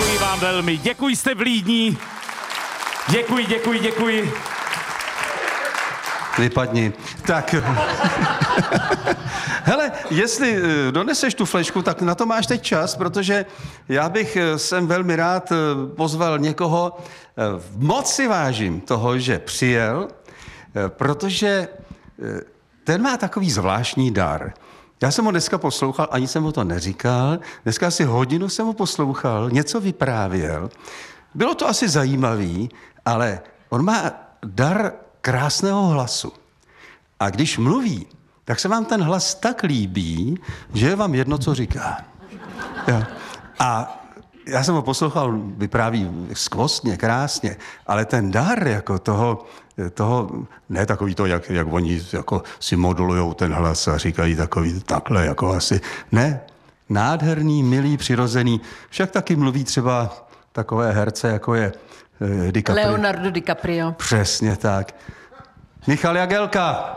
Děkuji vám velmi, děkuji, jste vlídní. Děkuji. Vypadni. Tak. Hele, jestli doneseš tu flešku, tak na to máš teď čas, protože já bych sem velmi rád pozval někoho. Moc si vážím toho, že přijel, protože ten má takový zvláštní dar. Já jsem ho dneska poslouchal, ani jsem mu to neříkal. Dneska asi hodinu jsem ho poslouchal, něco vyprávěl. Bylo to asi zajímavý, ale on má dar krásného hlasu. A když mluví, tak se vám ten hlas tak líbí, že je vám jedno, co říká. Ja. A já jsem ho poslouchal, vypráví skvostně, krásně, ale ten dar jako toho ne takový to, jak oni jako si modulujou ten hlas a říkají takový takhle, jako asi, ne, nádherný, milý, přirozený, však taky mluví třeba takové herce, jako je DiCaprio. Leonardo DiCaprio. Přesně tak. Michal Jagelka.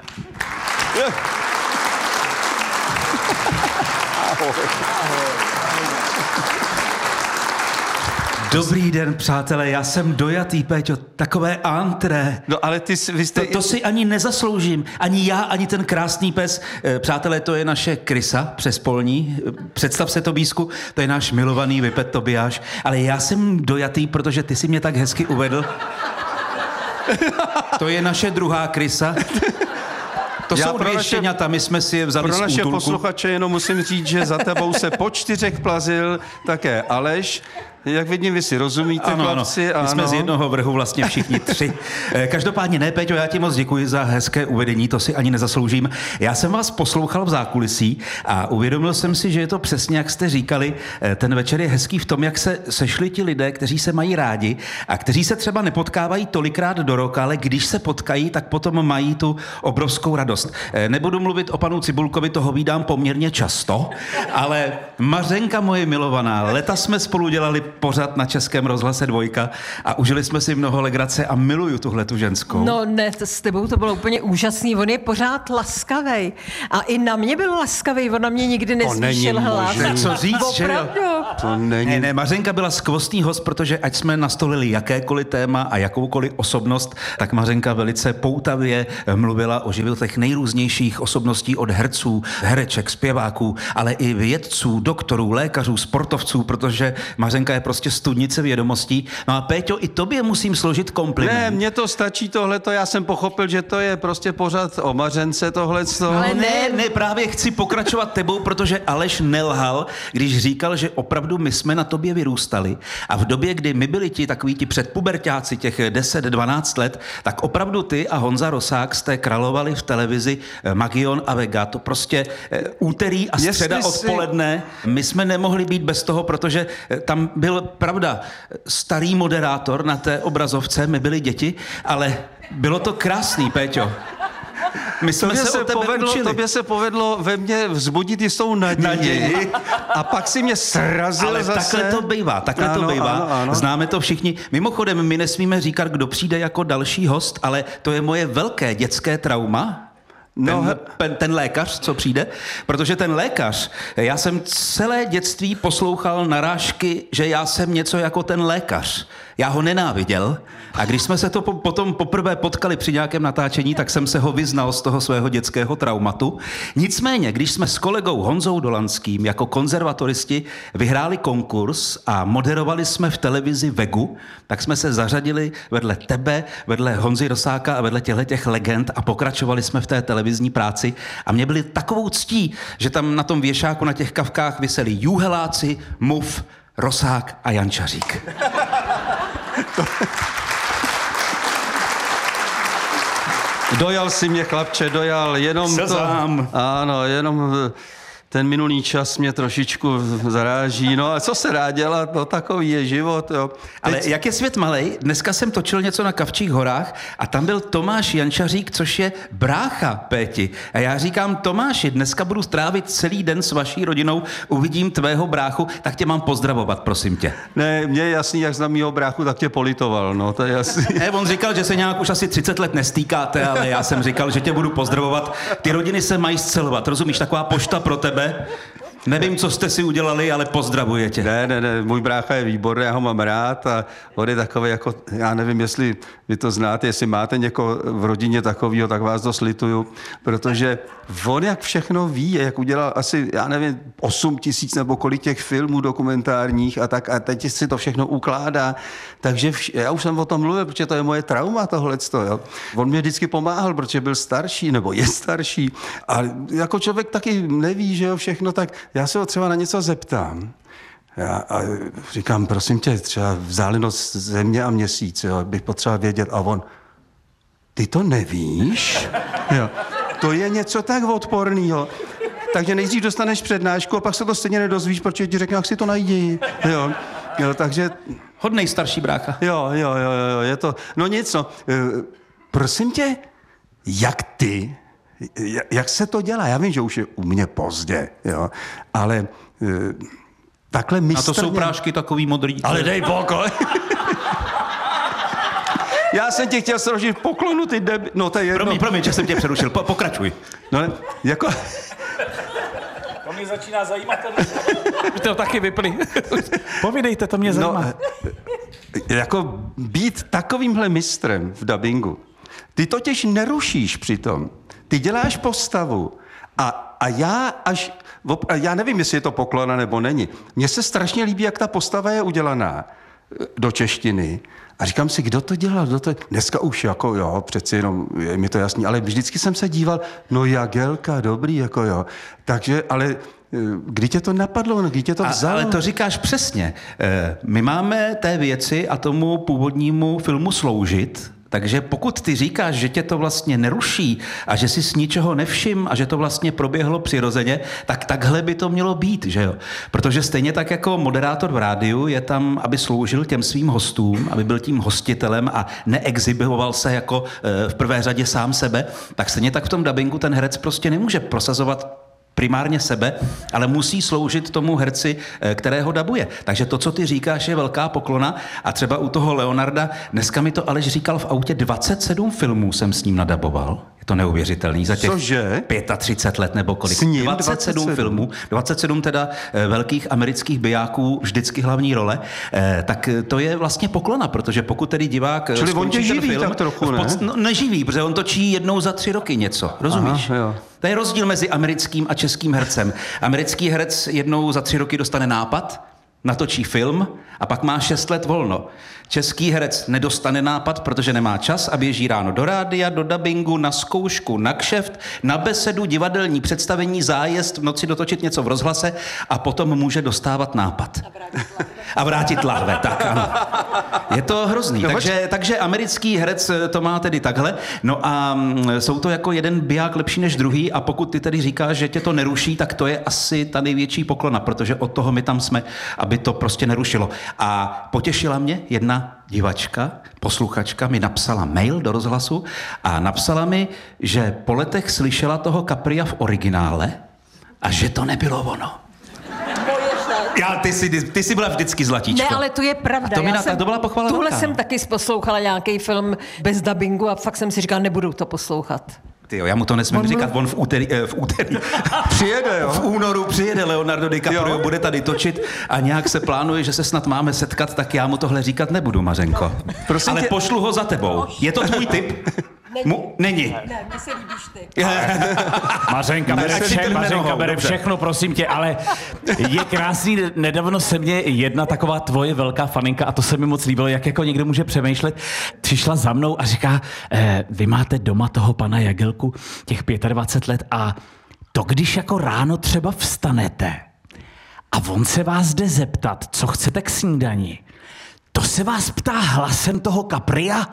Dobrý den, přátelé, já jsem dojatý, Péťo, takové antré. No ale vy jste... To si ani nezasloužím, ani já, ani ten krásný pes. Přátelé, to je naše Krysa přespolní, představ se, Tobísku, to je náš milovaný vypet Tobiáš, ale já jsem dojatý, protože ty si mě tak hezky uvedl. To je naše druhá Krysa. To jsou dvě štěňata, my jsme si je vzali z útulku. Pro naše posluchače jenom musím říct, že za tebou se po 4 plazil také Aleš. Jak vidím, vy si rozumíte, chlapci. Ano, my jsme z jednoho vrhu vlastně všichni 3. Každopádně ne, Péťo, já ti moc děkuji za hezké uvedení, to si ani nezasloužím. Já jsem vás poslouchal v zákulisí a uvědomil jsem si, že je to přesně, jak jste říkali, ten večer je hezký v tom, jak se sešli ti lidé, kteří se mají rádi a kteří se třeba nepotkávají tolikrát do roka, ale když se potkají, tak potom mají tu obrovskou radost. Nebudu mluvit o panu Cibulkovi, toho vídám poměrně často, ale Mařenka moje milovaná, leta jsme spolu dělali pořad na Českém rozhlase 2 a užili jsme si mnoho legrace a miluju tuhletu ženskou. No ne, s tebou to bylo úplně úžasný, on je pořád laskavej. A i na mě byl laskavej, on na mě nikdy nezvýšil hlas. Co říct, že jo? To není... Ne, Mařenka byla skvostný host, protože ať jsme nastolili jakékoliv téma a jakoukoliv osobnost, tak Mařenka velice poutavě mluvila o životech nejrůznějších osobností od herců, hereček, zpěváků, ale i vědců, doktorů, lékařů, sportovců, protože Mařenka je prostě studnice vědomostí. No a Péťo, i tobě musím složit kompliment. Ne, mně to stačí tohleto, já jsem pochopil, že to je prostě pořád o Mařence tohleto. Ale ne, právě chci pokračovat tebou, protože Aleš nelhal, když říkal, že opravdu my jsme na tobě vyrůstali a v době, kdy my byli takoví ti předpuberťáci, těch 10-12 let, tak opravdu ty a Honza Rosák jste královali v televizi Magion a Vega, to prostě úterý a středa odpoledne. My jsme nemohli být bez toho, protože tam byl, pravda, starý moderátor na té obrazovce, my byli děti, ale bylo to krásný, Péťo. My jsme se o tebe učili. Tobě se povedlo ve mně vzbudit jistou naději. A pak si mě srazil ale zase. Takhle to bývá. Ano. Známe to všichni. Mimochodem, my nesmíme říkat, kdo přijde jako další host, ale to je moje velké dětské trauma. Ten lékař, co přijde, protože ten lékař, já jsem celé dětství poslouchal narážky, že já jsem něco jako ten lékař. Já ho nenáviděl a když jsme se to potom poprvé potkali při nějakém natáčení, tak jsem se ho vyznal z toho svého dětského traumatu. Nicméně, když jsme s kolegou Honzou Dolanským jako konzervatoristi vyhráli konkurs a moderovali jsme v televizi Vegu, tak jsme se zařadili vedle tebe, vedle Honzy Rosáka a vedle těch legend a pokračovali jsme v té televizní práci a mě byli takovou ctí, že tam na tom věšáku na těch kavkách viseli Juheláci, Muf, Rosák a Jančařík. Dojal si mě, chlapče, dojal, jenom Sezám. Ano, jenom ten minulý čas mě trošičku zaráží, no a co se dá dělat, no takový je život, jo. Ale jak je svět malej, dneska jsem točil něco na Kavčích horách a tam byl Tomáš Jančařík, což je brácha Péti. A já říkám, Tomáši, dneska budu strávit celý den s vaší rodinou, uvidím tvého bráchu, tak tě mám pozdravovat, prosím tě. Ne, mně je jasný, jak znám mýho bráchu, tak tě politoval, no, to je jasný. Ne, on říkal, že se nějak už asi 30 let nestýkáte, ale já jsem říkal, že tě budu pozdravovat. Ty rodiny se mají scelovat, rozumíš, taková pošta pro tebe. Nevím, co jste si udělali, ale pozdravuje tě. Ne, můj brácha je výborný, já ho mám rád a on je takový jako, já nevím, jestli vy to znáte, jestli máte někoho v rodině takového, tak vás dost lituju, protože on jak všechno ví, jak udělal asi, já nevím, 8 000 nebo kolik těch filmů dokumentárních a tak a teď si to všechno ukládá, takže já už jsem o tom mluvil, protože to je moje trauma tohleto, jo. On mě vždycky pomáhal, protože byl starší, nebo je starší a jako člověk taky neví, že jo, všechno, tak já se ho třeba na něco zeptám. A říkám, prosím tě, třeba vzdálenost Země a Měsíc, jo, bych potřeboval vědět. A on, ty to nevíš? Jo, to je něco tak odporného. Takže nejdřív dostaneš přednášku a pak se to stejně nedozvíš, protože ti řekne, jak si to najdi. Jo, takže... Hodnej starší brácha. Jo, je to... No nic, no. Prosím tě, jak se to dělá? Já vím, že už je u mě pozdě, jo, ale takhle mistrně... A to jsou prášky takový modrý. Ale dej pokoj. Já jsem tě chtěl složit poklonu, ty no to je jedno. Promiň, že jsem tě přerušil, pokračuj. No, jako... To mě začíná zajímat. Už to taky vypli. Povídejte, to mě zajímá. No, jako být takovýmhle mistrem v dabingu, ty totiž nerušíš přitom. Ty děláš postavu a já nevím, jestli je to poklona nebo není. Mně se strašně líbí, jak ta postava je udělaná do češtiny. A říkám si, kdo to dělal? Dneska už jako jo, přeci jenom je mi to jasný, ale vždycky jsem se díval, no Jagelka, dobrý, jako jo. Takže, ale kdy tě to napadlo, kdy tě to vzalo? Ale to říkáš přesně. My máme té věci a tomu původnímu filmu sloužit, takže pokud ty říkáš, že tě to vlastně neruší a že jsi s ničeho nevšim a že to vlastně proběhlo přirozeně, tak takhle by to mělo být, že jo? Protože stejně tak jako moderátor v rádiu je tam, aby sloužil těm svým hostům, aby byl tím hostitelem a neexiboval se jako v prvé řadě sám sebe, tak stejně tak v tom dabingu ten herec prostě nemůže prosazovat primárně sebe, ale musí sloužit tomu herci, kterého dabuje. Takže to, co ty říkáš, je velká poklona a třeba u toho Leonarda, dneska mi to Aleš říkal v autě, 27 filmů jsem s ním nadaboval. Je to neuvěřitelný. Za těch 35 let nebo kolik. 27 filmů, 27 teda velkých amerických bijáků, vždycky hlavní role, tak to je vlastně poklona, protože pokud tedy divák čili on tě živí film, tak trochu, ne? Neživí, protože on točí jednou za 3 roky něco, rozumíš? Aha, jo. To je rozdíl mezi americkým a českým hercem. Americký herec jednou za 3 roky dostane nápad, natočí film a pak má 6 let volno. Český herec nedostane nápad, protože nemá čas a běží ráno do rádia, do dabingu, na zkoušku, na kšeft, na besedu, divadelní představení, zájezd, v noci dotočit něco v rozhlase a potom může dostávat nápad. A vrátit lahve, tak ano. Je to hrozný. Takže americký herec to má tedy takhle. No a jsou to jako jeden biják lepší než druhý a pokud ty tedy říkáš, že tě to neruší, tak to je asi ta největší poklona, protože od toho my tam jsme, aby to prostě nerušilo. A potěšila mě jedna divačka, posluchačka mi napsala mail do rozhlasu a napsala mi, že po letech slyšela toho Capria v originále a že to nebylo ono. Ty jsi byla vždycky zlatíčko. Ne, ale to je pravda. To byla pochvala Tuhle velká. jsem taky poslouchala nějaký film bez dabingu a fakt jsem si říkala, nebudu to poslouchat. Tyjo, já mu to nesmím říkat, on v úterý přijede, jo? V únoru přijede Leonardo DiCaprio, bude tady točit a nějak se plánuje, že se snad máme setkat, tak já mu tohle říkat nebudu, Mařenko. Ale pošlu ho za tebou. Je to tvůj tip? Není. Ne, mně se líbíš ty. Mařenka bere všechno, prosím tě, ale je krásný, nedávno se mě jedna taková tvoje velká faninka, a to se mi moc líbilo, jak jako někdo může přemýšlet, přišla za mnou a říká, vy máte doma toho pana Jagelku těch 25 let a to když jako ráno třeba vstanete a on se vás jde zeptat, co chcete k snídani, to se vás ptá hlasem toho Capria?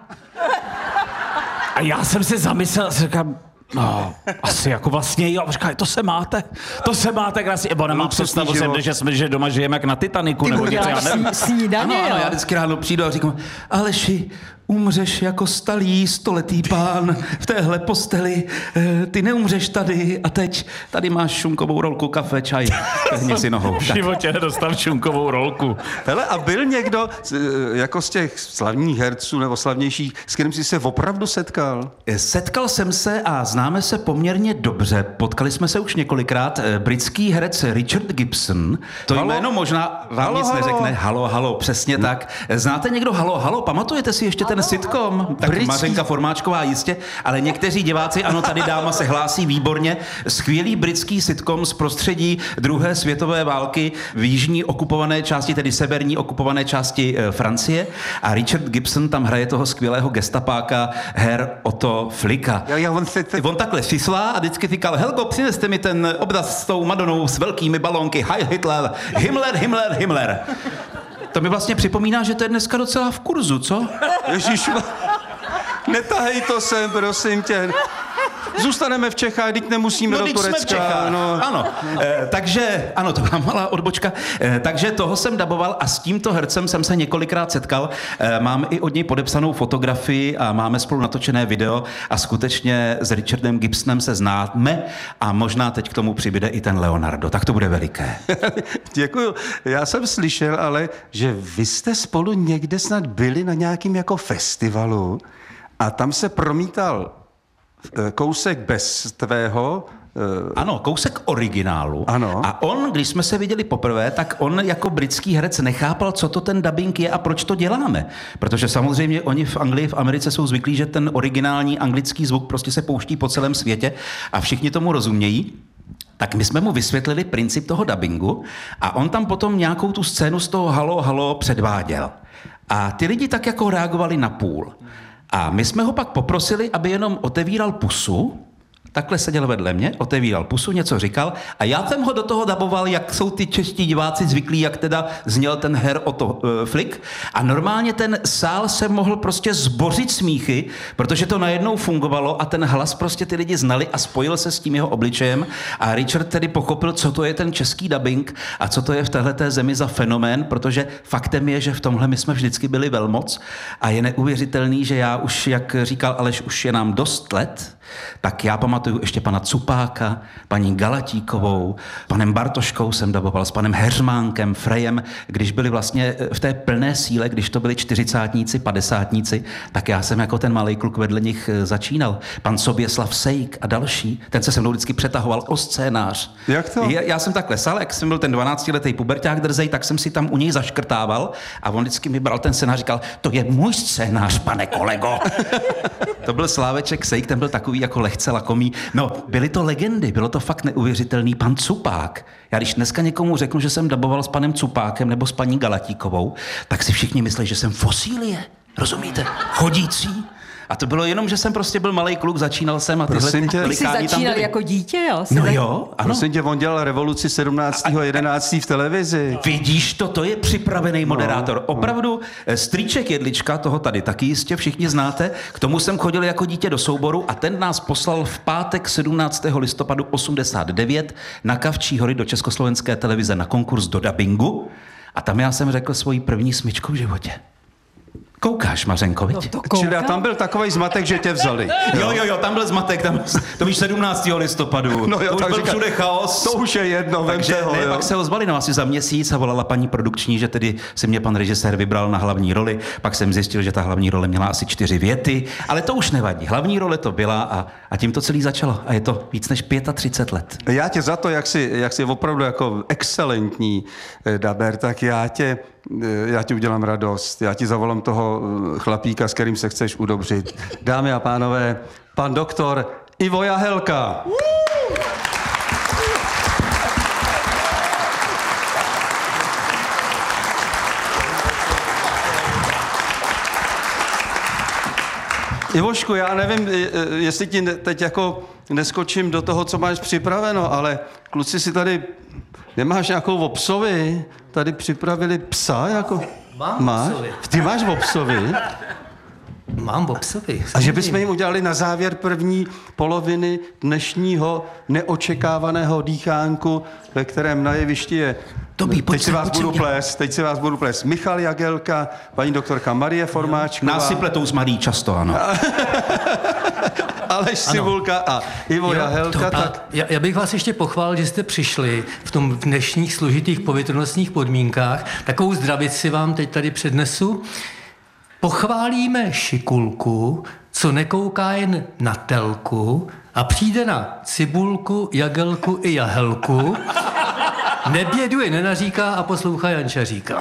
A já jsem se zamyslel a říkám, no, asi jako vlastně jo. Říkám, to se máte krásně. Ona má představu, že doma žijeme jak na Titaniku, nebo něco, já nevím. Snídaně, ano, já vždycky ráno přijdu a říkám, Aleši, umřeš jako stalý stoletý pán v téhle posteli, ty neumřeš tady a teď tady máš šunkovou rolku, kafe, čaj, tehni si nohou. V životě nedostal šunkovou rolku. Hele, a byl někdo jako z těch slavných herců nebo slavnějších, s kterým jsi se opravdu setkal? Setkal jsem se a známe se poměrně dobře. Potkali jsme se už několikrát. Britský herec Richard Gibson. To jméno možná vám nic neřekne. Halo, přesně tak. Znáte někdo Halo? Pamatujete si ještě ten sitcom? Tak Mařenka Formáčková jistě, ale někteří diváci, ano, tady dáma se hlásí výborně. Skvělý britský sitcom z prostředí druhé světové války v jižní okupované části, tedy severní okupované části Francie. A Richard Gibson tam hraje toho skvělého gestapáka Herr Otto Flicka. On takhle fislá a vždycky říkal: Helgo, přineste mi ten obraz s tou Madonou s velkými balónky. Heil Hitler, Himmler. To mi vlastně připomíná, že to je dneska docela v kurzu, co? Ježíš, netahej to sem, prosím tě. Zůstaneme v Čechách, teď nemusíme do Turecka. Ano, takže, ano, to byla malá odbočka. Takže toho jsem daboval a s tímto hercem jsem se několikrát setkal. Mám i od něj podepsanou fotografii a máme spolu natočené video a skutečně s Richardem Gibsonem se známe a možná teď k tomu přibude i ten Leonardo. Tak to bude veliké. Děkuju. Já jsem slyšel, ale že vy jste spolu někde snad byli na nějakým jako festivalu a tam se promítal kousek bez tvého. Ano, kousek originálu. Ano. A on, když jsme se viděli poprvé, tak on jako britský herec nechápal, co to ten dubbing je a proč to děláme. Protože samozřejmě oni v Anglii, v Americe jsou zvyklí, že ten originální anglický zvuk prostě se pouští po celém světě a všichni tomu rozumějí. Tak my jsme mu vysvětlili princip toho dubbingu a on tam potom nějakou tu scénu z toho halo předváděl. A ty lidi tak jako reagovali na půl. A my jsme ho pak poprosili, aby jenom otevíral pusu, takhle seděl vedle mě, otevíral pusu, něco říkal a já jsem ho do toho daboval, jak jsou ty čeští diváci zvyklí, jak teda zněl ten Herr Otto Flick a normálně ten sál se mohl prostě zbořit smíchy, protože to najednou fungovalo a ten hlas prostě ty lidi znali a spojil se s tím jeho obličejem a Richard tedy pochopil, co to je ten český dubbing a co to je v téhleté zemi za fenomén, protože faktem je, že v tomhle my jsme vždycky byli velmoc a je neuvěřitelný, že já už, jak říkal Aleš, už je nám dost let, tak já pamatuju ještě pana Cupáka, paní Galatíkovou, panem Bartoškou jsem daboval, s panem Heřmánkem, Frejem, když byli vlastně v té plné síle, když to byli 40, 50, tak já jsem jako ten malý kluk vedle nich začínal. Pan Soběslav Sejk a další, ten se mnou vždycky přetahoval o scénář. Jak to? Já jsem takhle sal, jak jsem byl ten 12letý puberťák drzej, tak jsem si tam u něj zaškrtával a on vždycky mi bral ten scénář a říkal: to je můj scénář, pane kolego. To byl Sláveček Sejk, ten byl takový jako lehce lakomý. No, byly to legendy, bylo to fakt neuvěřitelný. Pan Cupák. Já když dneska někomu řeknu, že jsem daboval s panem Cupákem nebo s paní Galatíkovou, tak si všichni myslí, že jsem fosílie. Rozumíte? Chodící. A to bylo jenom, že jsem prostě byl malej kluk, začínal jsem a tyhle Ty jsi začínal jako dítě, jo? No jo, ano. Prosím tě, on dělal revoluci 17.11. v televizi. Vidíš to je připravený moderátor. Opravdu, strýček Jedlička, toho tady taky jistě všichni znáte, k tomu jsem chodil jako dítě do souboru a ten nás poslal v pátek 17. listopadu 89 na Kavčí hory do Československé televize na konkurs do dubbingu a tam já jsem řekl svoji první smyčku v životě. Koukáš, Mařenko, viď? Čili a tam byl takovej zmatek, že tě vzali. Jo, tam byl zmatek, to víš 17. listopadu. No jo, to už byl všude chaos. To už je jedno, takže ne, pak se ozvali, no asi za měsíc a volala paní produkční, že tedy si mě pan režisér vybral na hlavní roli. Pak jsem zjistil, že ta hlavní role měla asi 4 věty, ale to už nevadí. Hlavní role to byla a tím to celý začalo. A je to víc než 35 let. Já tě za to, jak jsi opravdu jako excelentní daber, tak já ti udělám radost. Já ti zavolám toho chlapíka, s kterým se chceš udobřit. Dámy a pánové, pan doktor Ivo Jahelka. Ivošku, já nevím, jestli ti teď jako neskočím do toho, co máš připraveno, ale kluci si tady, nemáš nějakou vopsovi? Tady připravili psa jako... Mám vopsovi. Ty máš vopsovi? Mám vopsovi. A že bychom jim udělali na závěr první poloviny dnešního neočekávaného dýchánku, ve kterém na jevišti je Tobí, teď si vás budu plést. Michal Jagelka, paní doktorka Marie Formáčková. Nás si pletou s Marí často, ano. Aleš Cibulka a Ivo Jahelka. Tak... Já bych vás ještě pochválil, že jste přišli v dnešních složitých povětrnostních podmínkách. Takovou zdravici vám teď tady přednesu. Pochválíme šikulku, co nekouká jen na telku a přijde na Cibulku, Jagelku i Jahelku, neběduje, nenaříká a poslouchá Jančaříka.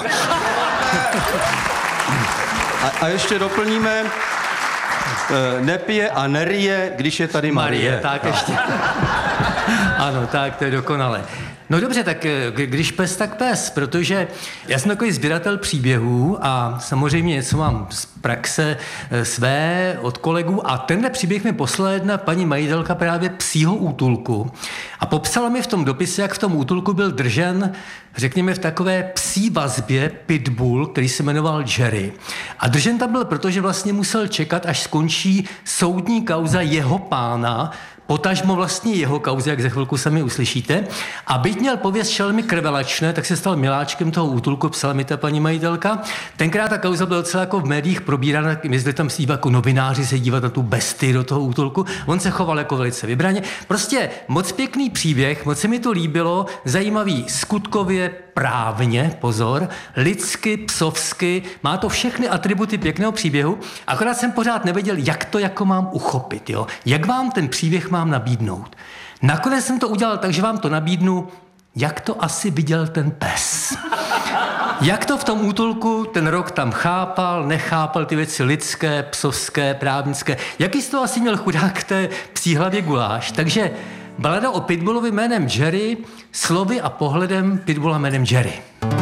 A ještě doplníme, nepije a nerije, když je tady Marie. Tak ještě. Ano, tak to je dokonale. No dobře, tak když pes, tak pes, protože já jsem takový sběratel příběhů a samozřejmě něco mám z praxe své od kolegů a tenhle příběh mi poslala jedna paní majitelka právě psího útulku a popsala mi v tom dopise, jak v tom útulku byl držen, řekněme, v takové psí vazbě pitbull, který se jmenoval Jerry. A držen tam byl, protože vlastně musel čekat, až skončí soudní kauza jeho pána, potažmo vlastně jeho kauzy, jak za chvilku sami uslyšíte. A byť měl pověst šelmy krvelačné, tak se stal miláčkem toho útulku, psala mi ta paní majitelka. Tenkrát ta kauza byla docela jako v médiích probírána, my zde tam sedí jako novináři se dívat na tu bestii do toho útulku. On se choval jako velice vybraně. Prostě moc pěkný příběh, moc se mi to líbilo, zajímavý skutkově, právně, pozor, lidsky, psovsky, má to všechny atributy pěkného příběhu, akorát jsem pořád nevěděl, jak to jako mám uchopit, jo? Jak vám ten příběh mám nabídnout. Nakonec jsem to udělal tak, že vám to nabídnu, jak to asi viděl ten pes. Jak to v tom útulku ten rok tam chápal, nechápal ty věci lidské, psovské, právnické. Jaký z toho asi měl chudák té psí hlavě guláš. Takže balada o pitbullovi jménem Jerry, slovy a pohledem pitbulla jménem Jerry.